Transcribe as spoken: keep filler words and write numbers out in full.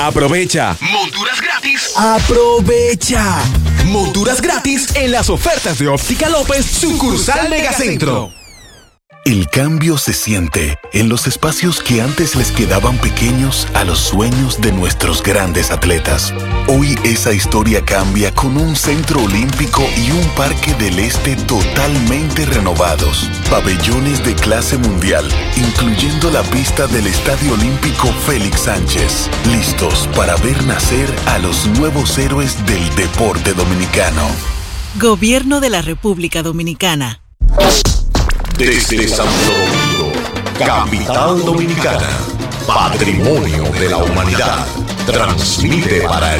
Aprovecha. Monturas gratis. Aprovecha. Monturas gratis en las ofertas de Óptica López, sucursal Megacentro. El cambio se siente en los espacios que antes les quedaban pequeños a los sueños de nuestros grandes atletas. Hoy esa historia cambia con un centro olímpico y un parque del este totalmente renovados. Pabellones de clase mundial, incluyendo la pista del Estadio Olímpico Félix Sánchez. Listos para ver nacer a los nuevos héroes del deporte dominicano. Gobierno de la República Dominicana. Desde Santo Domingo, capital dominicana, patrimonio de la humanidad, transmite para el